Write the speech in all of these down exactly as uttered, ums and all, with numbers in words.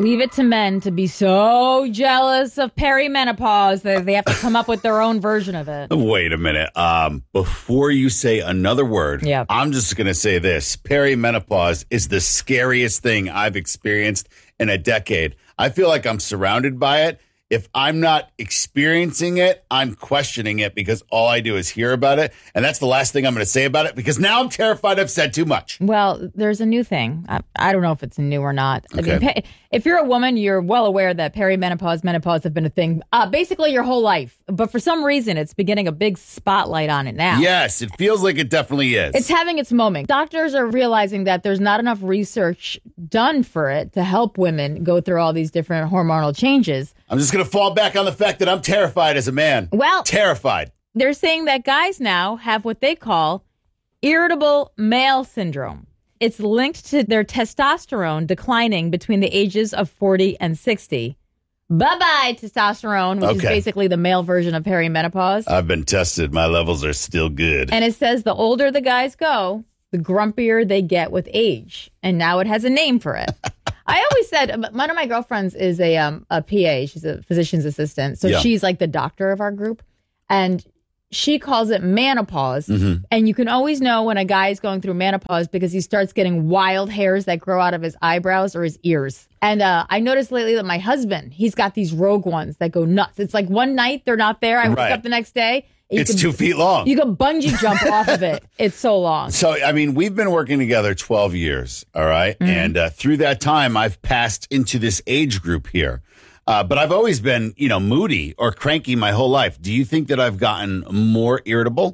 Leave it to men to be so jealous of perimenopause that they have to come up with their own version of it. Wait a minute. Um, before you say another word, yeah. I'm just going to say this. Perimenopause is the scariest thing I've experienced in a decade. I feel like I'm surrounded by it. If I'm not experiencing it, I'm questioning it because all I do is hear about it. And that's the last thing I'm going to say about it because now I'm terrified I've said too much. Well, there's a new thing. I, I don't know if it's new or not. Okay. I mean, pe- if you're a woman, you're well aware that perimenopause, menopause have been a thing uh, basically your whole life. But for some reason, it's beginning a big spotlight on it now. Yes, it feels like it definitely is. It's having its moment. Doctors are realizing that there's not enough research done for it to help women go through all these different hormonal changes. I'm just going to fall back on the fact that I'm terrified as a man. Well, terrified. They're saying that guys now have what they call irritable male syndrome. It's linked to their testosterone declining between the ages of forty and sixty. Bye-bye, testosterone, which okay. is basically the male version of perimenopause. I've been tested. My levels are still good. And it says the older the guys go, the grumpier they get with age. And now it has a name for it. I always said, one of my girlfriends is a um, a P A. She's a physician's assistant. So yeah. she's like the doctor of our group. And she calls it menopause. Mm-hmm. And you can always know when a guy is going through menopause because he starts getting wild hairs that grow out of his eyebrows or his ears. And uh, I noticed lately that my husband, he's got these rogue ones that go nuts. It's like one night they're not there. I wake right. up the next day. It's can, two feet long. You can bungee jump off of it. It's so long. So, I mean, we've been working together twelve years, all right? Mm-hmm. And uh, through that time, I've passed into this age group here. Uh, but I've always been, you know, moody or cranky my whole life. Do you think that I've gotten more irritable?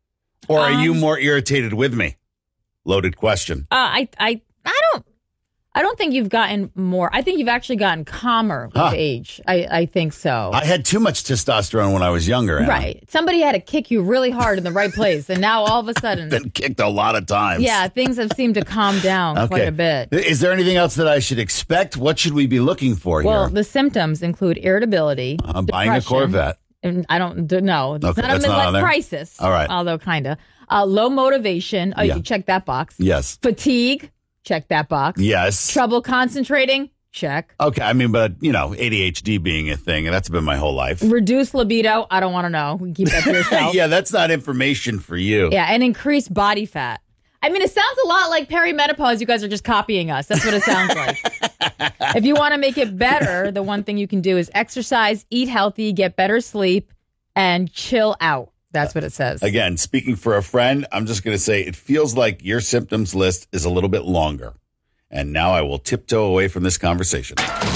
Or are um, you more irritated with me? Loaded question. Uh, I, I, I don't. I don't think you've gotten more. I think you've actually gotten calmer with huh. age. I, I think so. I had too much testosterone when I was younger. Anna. Right. Somebody had to kick you really hard in the right place. And now all of a sudden. Been kicked a lot of times. Yeah, things have seemed to calm down okay. quite a bit. Is there anything else that I should expect? What should we be looking for well, here? Well, the symptoms include irritability. I'm buying a Corvette. And I don't know. It's okay, not a midlife crisis. All right. Although kind of. Uh, low motivation. Oh, yeah. you can check that box. Yes. Fatigue. Check that box. Yes. Trouble concentrating? Check. Okay, I mean, but, you know, A D H D being a thing, and that's been my whole life. Reduced libido? I don't want to know. We can keep that to yourself. Yeah, that's not information for you. Yeah, and increased body fat. I mean, it sounds a lot like perimenopause. You guys are just copying us. That's what it sounds like. If you want to make it better, the one thing you can do is exercise, eat healthy, get better sleep, and chill out. That's what it says. Again, speaking for a friend, I'm just going to say it feels like your symptoms list is a little bit longer. And now I will tiptoe away from this conversation.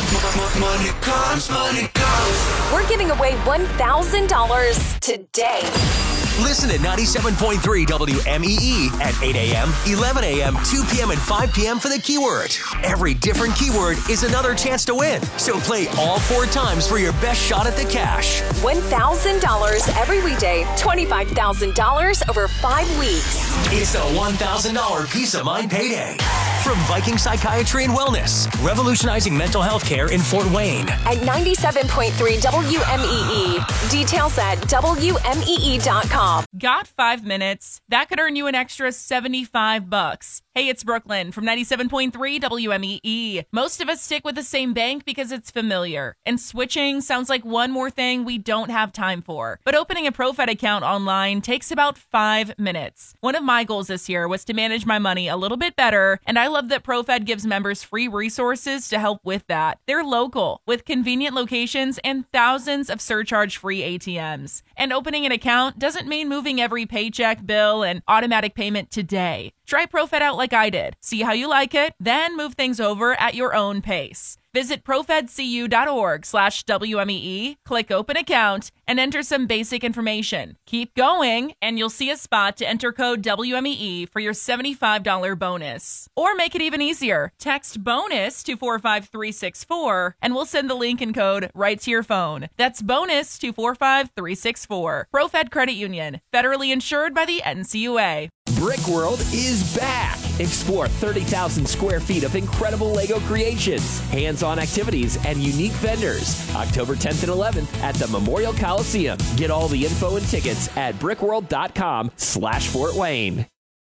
Money comes, money goes. We're giving away one thousand dollars today. Listen at ninety-seven point three W M E E at eight a.m., eleven a.m., two p.m., and five p.m. for the keyword. Every different keyword is another chance to win. So play all four times for your best shot at the cash. one thousand dollars every weekday, twenty-five thousand dollars over five weeks. It's a one thousand dollars Peace of Mind payday. From Viking Psychiatry and Wellness, revolutionizing mental health care in Fort Wayne. At ninety-seven point three W M E E. Details at W M E E dot com. Got five minutes? That could earn you an extra seventy-five bucks. Hey, it's Brooklyn from ninety-seven point three W M E E. Most of us stick with the same bank because it's familiar. And switching sounds like one more thing we don't have time for. But opening a ProFed account online takes about five minutes. One of my goals this year was to manage my money a little bit better, and I love that ProFed gives members free resources to help with that. They're local, with convenient locations and thousands of surcharge-free A T Ms. And opening an account doesn't mean moving every paycheck, bill, and automatic payment today. Try ProFed out like I did. See how you like it, then move things over at your own pace. Visit profedcu.org slash WMEE, click open account, and enter some basic information. Keep going, and you'll see a spot to enter code W M E E for your seventy-five dollars bonus. Or make it even easier. Text BONUS to four five three six four, and we'll send the link and code right to your phone. That's BONUS to four five three six four. ProFed Credit Union, federally insured by the N C U A. Brick World is back. Explore thirty thousand square feet of incredible Lego creations, hands-on activities, and unique vendors. October tenth and eleventh at the Memorial Coliseum. Get all the info and tickets at brickworld.com slash Fort Wayne.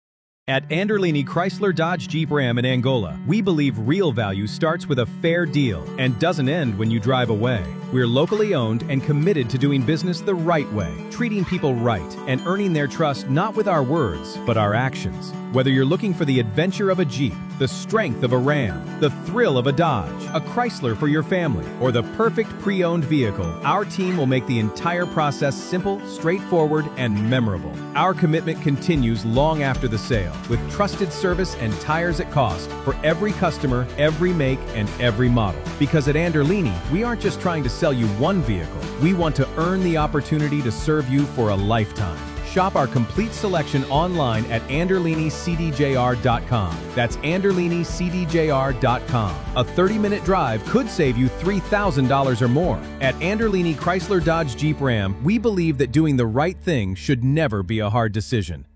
At Anderlini Chrysler Dodge Jeep Ram in Angola, we believe real value starts with a fair deal and doesn't end when you drive away. We're locally owned and committed to doing business the right way, treating people right, and earning their trust not with our words, but our actions. Whether you're looking for the adventure of a Jeep, the strength of a Ram, the thrill of a Dodge, a Chrysler for your family, or the perfect pre-owned vehicle, our team will make the entire process simple, straightforward, and memorable. Our commitment continues long after the sale, with trusted service and tires at cost for every customer, every make, and every model. Because at Anderlini, we aren't just trying to sell you one vehicle. We want to earn the opportunity to serve you for a lifetime. Shop our complete selection online at anderlini c d j r dot com. That's anderlini c d j r dot com. A thirty-minute drive could save you three thousand dollars or more. At Anderlini Chrysler Dodge Jeep Ram, we believe that doing the right thing should never be a hard decision.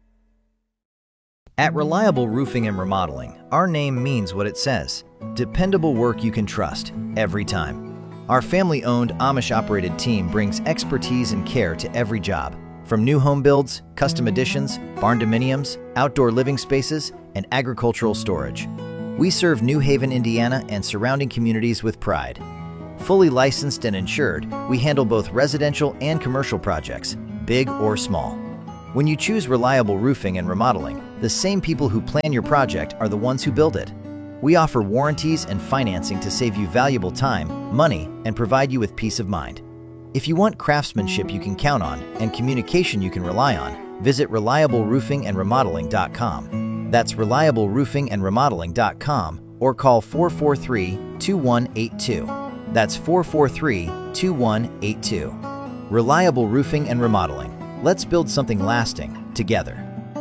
At Reliable Roofing and Remodeling, our name means what it says. Dependable work you can trust, every time. Our family-owned, Amish-operated team brings expertise and care to every job. From new home builds, custom additions, barn dominiums, outdoor living spaces, and agricultural storage. We serve New Haven, Indiana and surrounding communities with pride. Fully licensed and insured, we handle both residential and commercial projects, big or small. When you choose Reliable Roofing and Remodeling, the same people who plan your project are the ones who build it. We offer warranties and financing to save you valuable time, money, and provide you with peace of mind. If you want craftsmanship you can count on and communication you can rely on, visit reliable roofing and remodeling dot com. That's reliable roofing and remodeling dot com or call four four three, two one eight two. That's four four three, two one eight two. Reliable Roofing and Remodeling. Let's build something lasting together.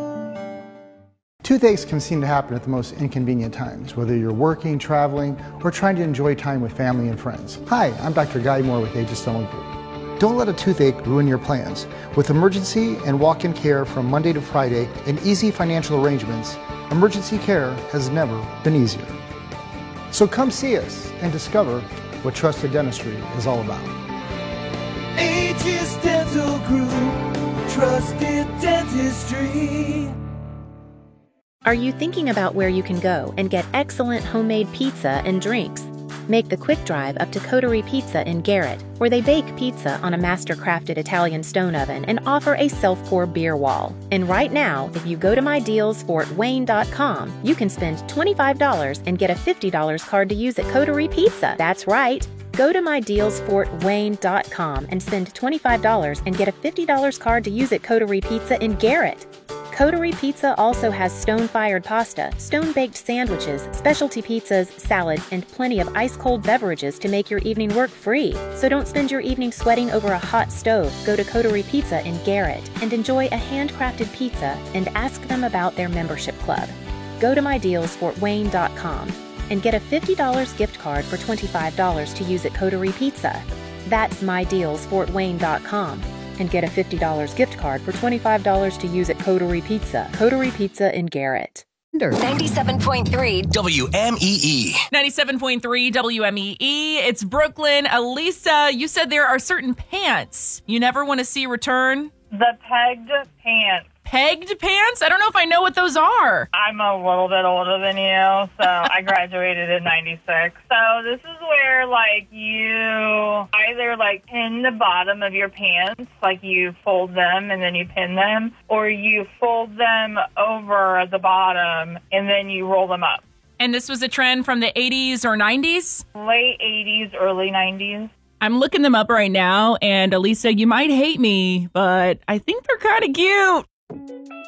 Toothaches can seem to happen at the most inconvenient times, whether you're working, traveling, or trying to enjoy time with family and friends. Hi, I'm Doctor Guy Moore with Aegis Dental Group. Don't let a toothache ruin your plans. With emergency and walk-in care from Monday to Friday and easy financial arrangements, emergency care has never been easier. So come see us and discover what trusted dentistry is all about. Aegis Dental Group, trusted dentistry. Are you thinking about where you can go and get excellent homemade pizza and drinks? Make the quick drive up to Coterie Pizza in Garrett, where they bake pizza on a master-crafted Italian stone oven and offer a self-pour beer wall. And right now, if you go to my deals fort wayne dot com, you can spend twenty-five dollars and get a fifty dollars card to use at Coterie Pizza. That's right. Go to my deals fort wayne dot com and spend twenty-five dollars and get a fifty dollars card to use at Coterie Pizza in Garrett. Coterie Pizza also has stone-fired pasta, stone-baked sandwiches, specialty pizzas, salads, and plenty of ice-cold beverages to make your evening work free. So don't spend your evening sweating over a hot stove. Go to Coterie Pizza in Garrett and enjoy a handcrafted pizza and ask them about their membership club. Go to my deals fort wayne dot com and get a fifty dollars gift card for twenty-five dollars to use at Coterie Pizza. That's my deals fort wayne dot com. And get a fifty dollars gift card for twenty-five dollars to use at Coterie Pizza. Coterie Pizza in Garrett. ninety-seven point three W M E E. ninety-seven point three W M E E. It's Brooklyn. Elisa, you said there are certain pants you never want to see return. The pegged pants. Pegged pants? I don't know if I know what those are. I'm a little bit older than you, so I graduated in ninety-six. So this is where, like, you either, like, pin the bottom of your pants, like you fold them and then you pin them, or you fold them over the bottom and then you roll them up. And this was a trend from the eighties or nineties? Late eighties, early nineties. I'm looking them up right now, and Elisa, you might hate me, but I think they're kind of cute.